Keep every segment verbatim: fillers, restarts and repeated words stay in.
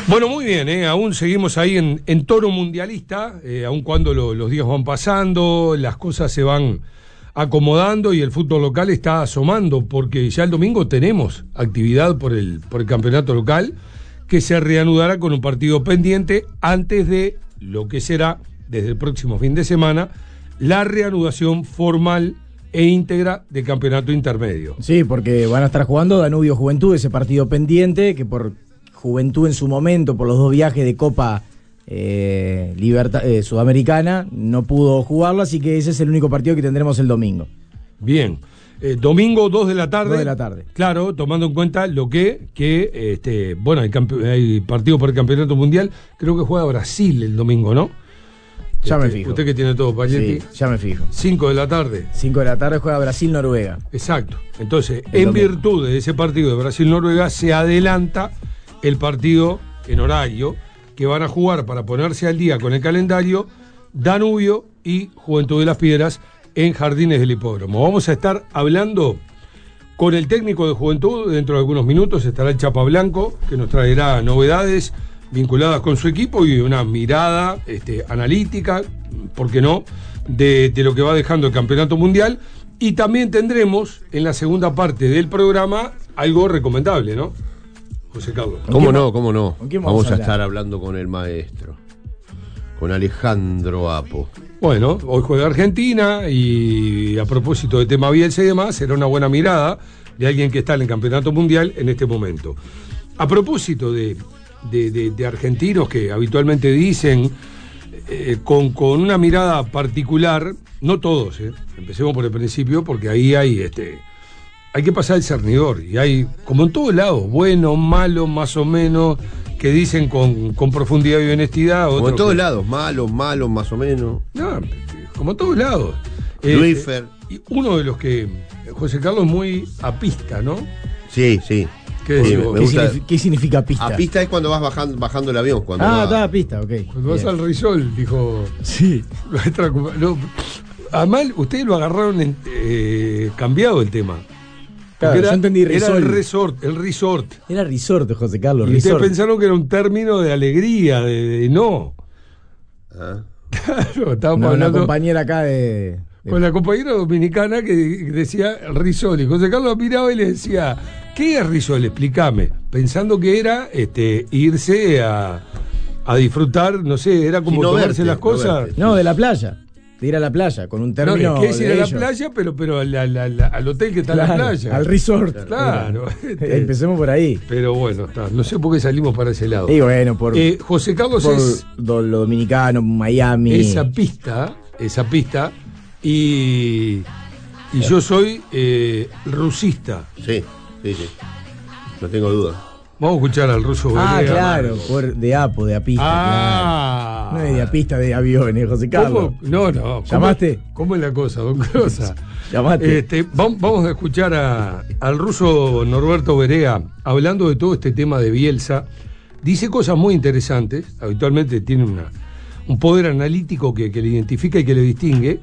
Bueno, muy bien, ¿eh? Aún seguimos ahí en, en tono mundialista, eh, aun cuando lo, los días van pasando, las cosas se van acomodando y el fútbol local está asomando, porque ya el domingo tenemos actividad por el, por el campeonato local, que se reanudará con un partido pendiente antes de lo que será, desde el próximo fin de semana, la reanudación formal e íntegra del campeonato intermedio. Sí, porque van a estar jugando Danubio Juventud, ese partido pendiente, que por Juventud en su momento, por los dos viajes de Copa eh, Libertad eh, Sudamericana, no pudo jugarlo, así que ese es el único partido que tendremos el domingo. Bien, eh, domingo dos de la tarde. dos de la tarde. Claro, tomando en cuenta lo que, que este, bueno, hay, campe- hay partido por el campeonato mundial, creo que juega Brasil el domingo, ¿no? Ya este, me fijo. Usted que tiene todo, Pañetti. Sí, ya me fijo. cinco de la tarde. cinco de la tarde juega Brasil-Noruega. Exacto. Entonces, El en domingo. virtud de ese partido de Brasil-Noruega, se adelanta el partido en horario que van a jugar para ponerse al día con el calendario Danubio y Juventud de las Piedras en Jardines del Hipódromo. Vamos a estar hablando con el técnico de Juventud. Dentro de algunos minutos estará el Chapa Blanco, que nos traerá novedades vinculadas con su equipo y una mirada este, analítica, ¿por qué no?, de, de lo que va dejando el Campeonato Mundial. Y también tendremos en la segunda parte del programa algo recomendable, ¿no, José Carlos? ¿Cómo no? ¿Cómo no? ¿Con quién Vamos vamos a a hablar? estar hablando con el maestro, con Alejandro Apo. Bueno, hoy juega Argentina y a propósito de tema Bielsa y demás, será una buena mirada de alguien que está en el Campeonato Mundial en este momento. A propósito de, de, de, de argentinos que habitualmente dicen eh, con, con una mirada particular, no todos, eh, empecemos por el principio porque ahí hay este hay que pasar el cernidor y hay, como en todos lados, bueno, malo, más o menos, que dicen con, con profundidad y honestidad. Como en otros todos que- lados, malos, malos, más o menos. No, como en todos lados. Luífer. Eh, y uno de los que, José Carlos, es muy apista, ¿no? Sí, sí. ¿Qué Sí, decís me- vos? me ¿Qué, gusta- signifi- qué significa pista? A pista es cuando vas bajando, bajando el avión. Cuando Ah, va- está a pista, ok. Cuando vas Bien. al Risol, dijo. Sí. nuestra compa- no, además, ustedes lo agarraron en, eh, cambiado el tema. Claro, Porque yo entendí era el Risol. resort, el resort. Era resort, José Carlos, Y ustedes resort. pensaron que era un término de alegría, de, de- no. Ah. Claro, estábamos Una, una hablando compañera acá de... de- con la compañera dominicana que decía Risol. Y José Carlos miraba y le decía, ¿qué es Risol? Explícame. Pensando que era este, irse a, a disfrutar, no sé, era como Sí, no tomarse verte, las no cosas. verte. No, de la playa. De ir a la playa, con un No, término es que es ir de a la ellos. playa, pero, pero al, al- al- al hotel que está en Claro, la playa. al resort. Claro. Era. Este, Empecemos por ahí. Pero bueno, está. No sé por qué salimos para ese lado. Y bueno, por, Eh, José Carlos por es do- lo dominicano, Miami. esa pista, esa pista, y, y yo soy eh, rusista. Sí, sí, sí. No tengo duda. Vamos a escuchar al ruso Ah, Borea. claro, por, de Apo, de Apista. Ah. Claro. No es de Apista de aviones, José Carlos. ¿Cómo? No, no. ¿Cómo- ¿Llamaste? ¿Cómo es la cosa, don Crosa? Llamaste. Este, vam- vamos a escuchar a- al ruso Norberto Berea hablando de todo este tema de Bielsa. Dice cosas muy interesantes. Habitualmente tiene una, un poder analítico que, que le identifica y que le distingue.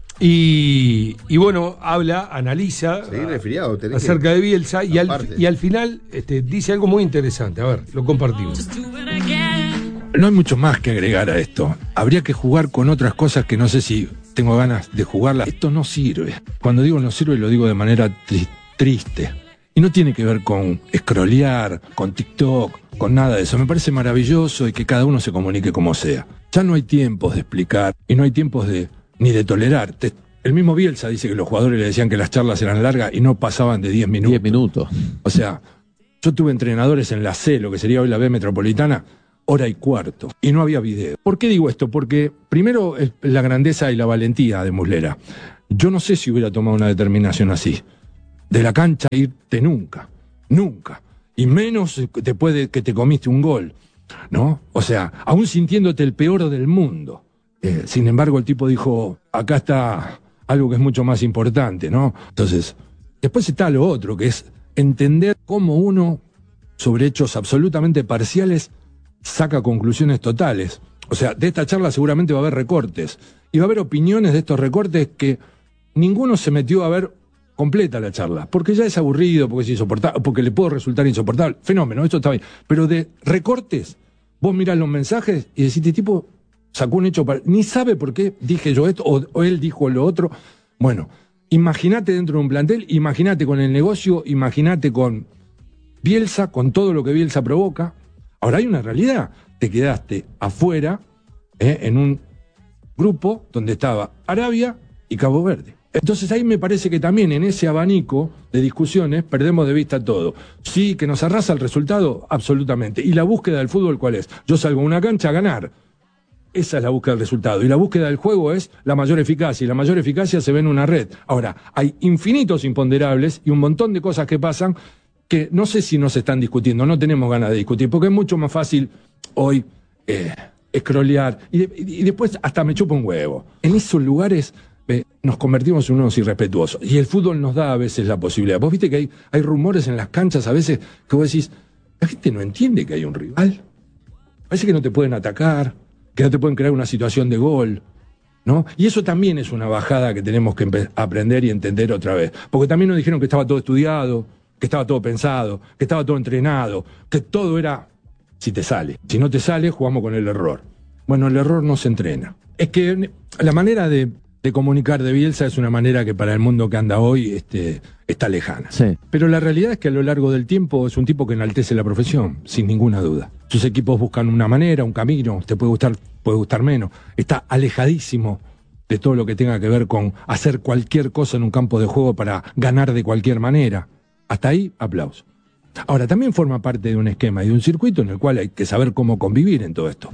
Y, y bueno, habla, analiza Seguir resfriado, tenés que- acerca de Bielsa y al, aparte. y al final este, dice algo muy interesante. A ver, lo compartimos. No hay mucho más que agregar a esto. Habría que jugar con otras cosas que no sé si tengo ganas de jugarlas. Esto no sirve. Cuando digo no sirve, lo digo de manera tri- triste. Y no tiene que ver con scrollear, con TikTok, con nada de eso. Me parece maravilloso y que cada uno se comunique como sea. Ya no hay tiempos de explicar y no hay tiempos de ni de tolerar. Te- el mismo Bielsa dice que los jugadores le decían que las charlas eran largas y no pasaban de diez minutos. diez minutos. O sea, yo tuve entrenadores en la C, lo que sería hoy la B metropolitana, hora y cuarto, y no había video. ¿Por qué digo esto? Porque primero es la grandeza y la valentía de Muslera. Yo no sé si hubiera tomado una determinación así. De la cancha irte nunca, nunca. Y menos después de que te comiste un gol, ¿no? O sea, aún sintiéndote el peor del mundo. Eh, sin embargo, el tipo dijo, acá está algo que es mucho más importante, ¿no? Entonces, después está lo otro, que es entender cómo uno, sobre hechos absolutamente parciales, saca conclusiones totales. O sea, de esta charla seguramente va a haber recortes. Y va a haber opiniones de estos recortes que ninguno se metió a ver completa la charla. Porque ya es aburrido, porque es insoportable, porque le puede resultar insoportable. Fenómeno, esto está bien. Pero de recortes, vos mirás los mensajes y decís, este tipo sacó un hecho, para... ni sabe por qué dije yo esto, o, o él dijo lo otro. Bueno, imagínate dentro de un plantel, imagínate con el negocio, imagínate con Bielsa, con todo lo que Bielsa provoca. Ahora hay una realidad, te quedaste afuera, eh, en un grupo donde estaba Arabia y Cabo Verde. Entonces ahí me parece que también en ese abanico de discusiones perdemos de vista todo. Sí, que nos arrasa el resultado, absolutamente. ¿Y la búsqueda del fútbol cuál es? Yo salgo a una cancha a ganar. Esa es la búsqueda del resultado. Y la búsqueda del juego es la mayor eficacia. Y la mayor eficacia se ve en una red. Ahora, hay infinitos imponderables y un montón de cosas que pasan que no sé si nos están discutiendo, no tenemos ganas de discutir, porque es mucho más fácil hoy eh, scrollear. Y, de, y después hasta me chupa un huevo. En esos lugares... Eh, nos convertimos en unos irrespetuosos. Y el fútbol nos da a veces la posibilidad. Vos viste que hay, hay rumores en las canchas a veces que vos decís, la gente no entiende que hay un rival. Parece que no te pueden atacar, que no te pueden crear una situación de gol, ¿no? Y eso también es una bajada que tenemos que aprender y entender otra vez. Porque también nos dijeron que estaba todo estudiado, que estaba todo pensado, que estaba todo entrenado, que todo era si te sale. Si no te sale, jugamos con el error. Bueno, el error no se entrena. Es que la manera de de comunicar de Bielsa es una manera que para el mundo que anda hoy este, está lejana. Sí. Pero la realidad es que a lo largo del tiempo es un tipo que enaltece la profesión, sin ninguna duda. Sus equipos buscan una manera, un camino, te puede gustar, puede gustar menos. Está alejadísimo de todo lo que tenga que ver con hacer cualquier cosa en un campo de juego para ganar de cualquier manera. Hasta ahí, aplauso. Ahora, también forma parte de un esquema y de un circuito en el cual hay que saber cómo convivir en todo esto.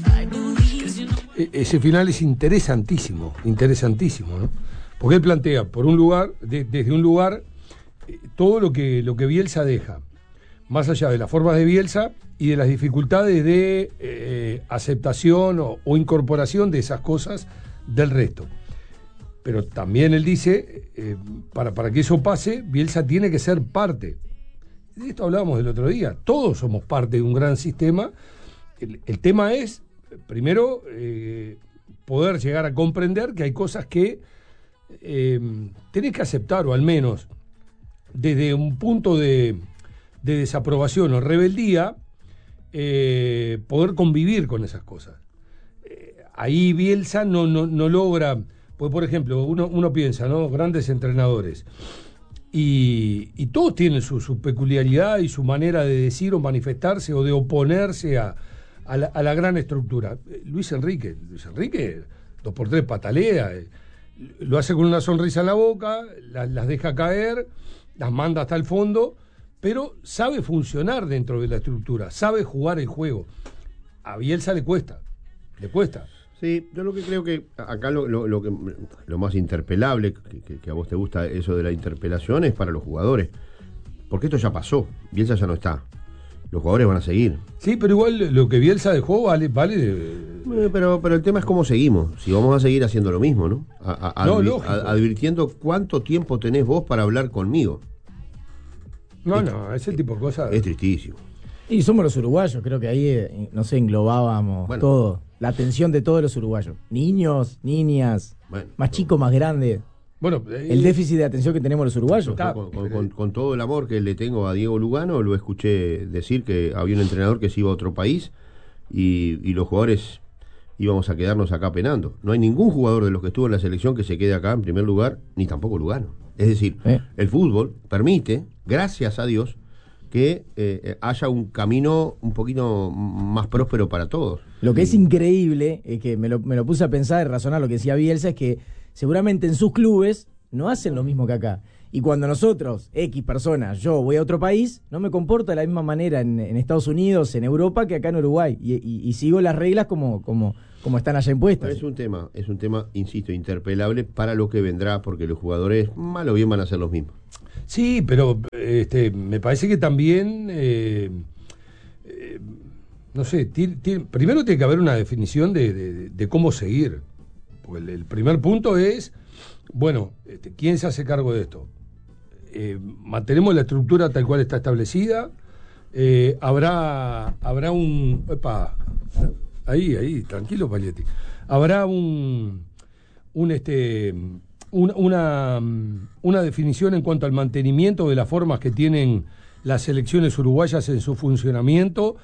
Ese final es interesantísimo, interesantísimo, ¿no? Porque él plantea, por un lugar, de, desde un lugar, eh, todo lo que, lo que Bielsa deja, más allá de las formas de Bielsa y de las dificultades de eh, aceptación o, o incorporación de esas cosas del resto. Pero también él dice, eh, para, para que eso pase, Bielsa tiene que ser parte. De esto hablábamos el otro día, todos somos parte de un gran sistema. El, el tema es... Primero, eh, poder llegar a comprender que hay cosas que eh, tenés que aceptar, o al menos desde un punto de, de desaprobación o rebeldía, eh, poder convivir con esas cosas. Eh, ahí Bielsa no, no, no logra, pues por ejemplo, uno, uno piensa, ¿no? Grandes entrenadores, y, y todos tienen su, su peculiaridad y su manera de decir o manifestarse o de oponerse a A la, a la gran estructura. Luis Enrique, Luis Enrique, dos por tres patalea, eh, lo hace con una sonrisa en la boca, la, las deja caer, las manda hasta el fondo, pero sabe funcionar dentro de la estructura, sabe jugar el juego. A Bielsa le cuesta, le cuesta. Sí, yo lo que creo que acá lo, lo, lo, que, lo más interpelable, que, que, que a vos te gusta eso de la interpelación, es para los jugadores. Porque esto ya pasó, Bielsa ya no está. Los jugadores van a seguir. Sí, pero igual lo que Bielsa dejó vale... vale eh, pero, pero el tema es cómo seguimos. Si vamos a seguir haciendo lo mismo, ¿no? A, a, no, advi lógico. A, advirtiendo cuánto tiempo tenés vos para hablar conmigo. No, no, ese tipo de cosas... Es tristísimo. Y somos los uruguayos, creo que ahí, eh, no sé, englobábamos bueno, todo. La atención de todos los uruguayos. Niños, niñas, bueno, más chicos, más grandes. Bueno, eh, el déficit de atención que tenemos los uruguayos. Con, con, con, con, con todo el amor que le tengo a Diego Lugano, lo escuché decir que había un entrenador que se iba a otro país y, y los jugadores íbamos a quedarnos acá penando. No hay ningún jugador de los que estuvo en la selección que se quede acá en primer lugar, ni tampoco Lugano. Es decir, ¿Eh? el fútbol permite, gracias a Dios, que eh, haya un camino un poquito más próspero para todos. Lo que es increíble, es que me lo, me lo puse a pensar y razonar lo que decía Bielsa, es que seguramente en sus clubes no hacen lo mismo que acá. Y cuando nosotros, X personas, yo voy a otro país, no me comporto de la misma manera en, en Estados Unidos, en Europa, que acá en Uruguay. Y, y, y sigo las reglas como, como, como están allá impuestas. Es un tema, es un tema, insisto, interpelable para lo que vendrá, porque los jugadores, mal o bien, van a ser los mismos. Sí, pero este, me parece que también, eh, eh, no sé, tiene, tiene, primero tiene que haber una definición de, de, de cómo seguir. El, el primer punto es, bueno, este, ¿quién se hace cargo de esto? Eh, ¿Mantenemos la estructura tal cual está establecida? Eh, ¿Habrá habrá un... Epa, ahí, ahí, tranquilo, Palietti. ¿Habrá un... un este un, una, una definición en cuanto al mantenimiento de las formas que tienen las selecciones uruguayas en su funcionamiento?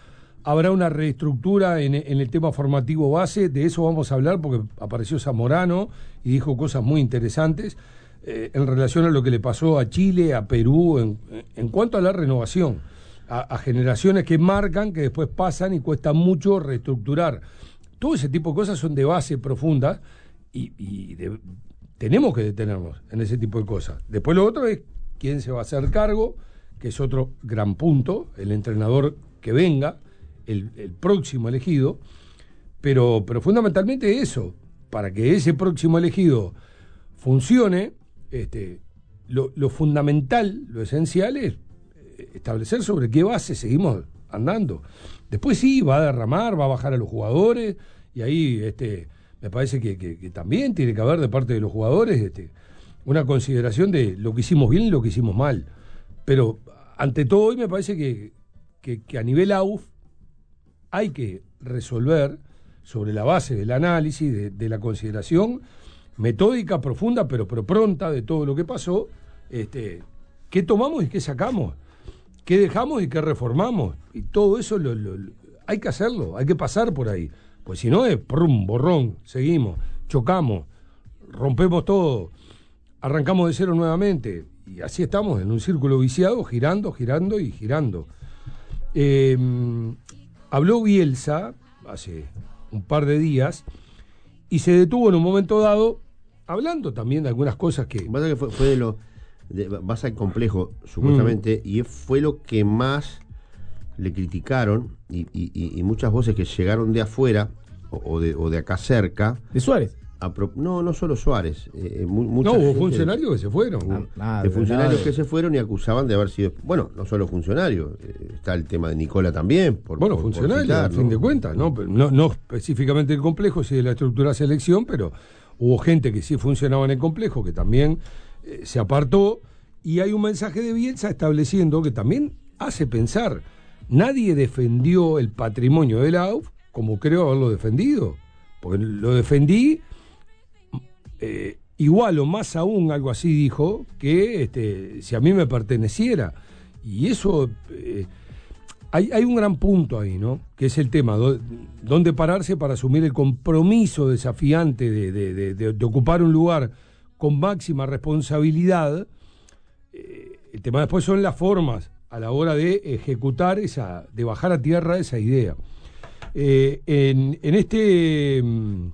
habrá una reestructura en, en el tema formativo base, de eso vamos a hablar porque apareció Zamorano y dijo cosas muy interesantes eh, en relación a lo que le pasó a Chile, a Perú, en, en cuanto a la renovación, a, a generaciones que marcan, que después pasan y cuesta mucho reestructurar. Todo ese tipo de cosas son de base profunda y, y de, tenemos que detenernos en ese tipo de cosas. Después lo otro es quién se va a hacer cargo, que es otro gran punto, el entrenador que venga, el, el próximo elegido, pero, pero fundamentalmente eso, para que ese próximo elegido funcione, este, lo, lo fundamental, lo esencial es establecer sobre qué base seguimos andando. Después sí, va a derramar, va a bajar a los jugadores, y ahí este, me parece que, que, que también tiene que haber de parte de los jugadores este, una consideración de lo que hicimos bien y lo que hicimos mal. Pero ante todo hoy me parece que, que, que a nivel A U F hay que resolver sobre la base del análisis, de, de la consideración metódica, profunda, pero, pero pronta de todo lo que pasó, este, qué tomamos y qué sacamos, qué dejamos y qué reformamos. Y todo eso lo, lo, lo, hay que hacerlo, hay que pasar por ahí. Pues si no es prum, borrón, seguimos, chocamos, rompemos todo, arrancamos de cero nuevamente. Y así estamos en un círculo viciado, girando, girando y girando. Eh, habló Bielsa hace un par de días y se detuvo en un momento dado hablando también de algunas cosas que... Pasa que fue, fue de lo... De, vas al complejo, supuestamente, mm. y fue lo que más le criticaron y, y, y muchas voces que llegaron de afuera o, o, de, o de acá cerca. ¿De Suárez? Pro, no, no solo Suárez. Eh, mu, no, hubo funcionarios de, que se fueron. Uh, ah, de funcionarios nada. que se fueron y acusaban de haber sido... Bueno, no solo funcionarios, eh, está el tema de Nicola también. Por, bueno, por, funcionarios, por citar, a fin ¿no? de cuentas, ¿no? No, no específicamente el complejo, sí de la estructura de selección, pero hubo gente que sí funcionaba en el complejo, que también eh, se apartó, y hay un mensaje de Bielsa estableciendo que también hace pensar, nadie defendió el patrimonio de la A U F como creo haberlo defendido, porque lo defendí eh, igual o más aún, algo así dijo, que este, si a mí me perteneciera, y eso eh, hay, hay un gran punto ahí, ¿no? Que es el tema, do, dónde pararse para asumir el compromiso desafiante de, de, de, de, de ocupar un lugar con máxima responsabilidad. Eh, el tema después son las formas a la hora de ejecutar esa, de bajar a tierra esa idea. Eh, en, en este en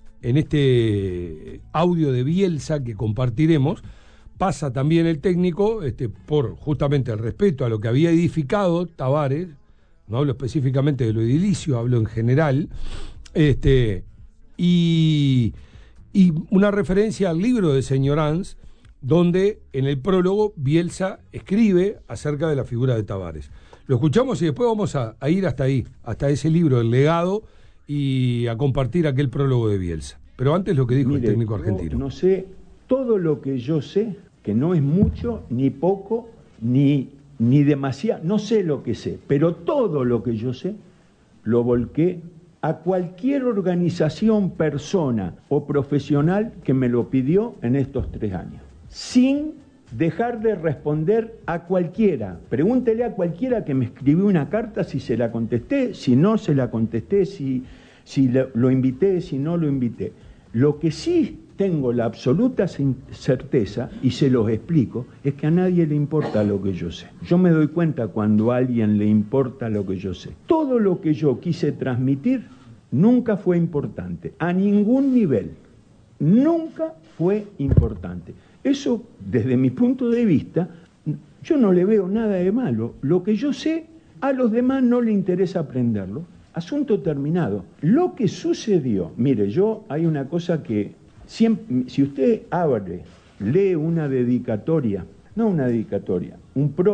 este audio de Bielsa que compartiremos pasa también el técnico este, por justamente el respeto a lo que había edificado Tabárez, no hablo específicamente de lo edilicio, hablo en general, este, y, y una referencia al libro de Señorans, donde en el prólogo Bielsa escribe acerca de la figura de Tabárez. Lo escuchamos y después vamos a, a ir hasta ahí, hasta ese libro, El Legado, y a compartir aquel prólogo de Bielsa. Pero antes lo que dijo Mire, el técnico argentino. No sé, todo lo que yo sé, que no es mucho, ni poco, ni, ni demasiado, no sé lo que sé, pero todo lo que yo sé lo volqué a cualquier organización, persona o profesional que me lo pidió en estos tres años. Sin dejar de responder a cualquiera. Pregúntele a cualquiera que me escribió una carta si se la contesté, si no se la contesté, si, si lo, lo invité, si no lo invité. Lo que sí tengo la absoluta certeza, y se los explico, es que a nadie le importa lo que yo sé. Yo me doy cuenta cuando a alguien le importa lo que yo sé. Todo lo que yo quise transmitir nunca fue importante, a ningún nivel. Nunca fue importante. Eso, desde mi punto de vista, yo no le veo nada de malo. Lo que yo sé, a los demás no le interesa aprenderlo. Asunto terminado. Lo que sucedió, mire, yo hay una cosa que, siempre, si usted abre, lee una dedicatoria, no una dedicatoria, un pro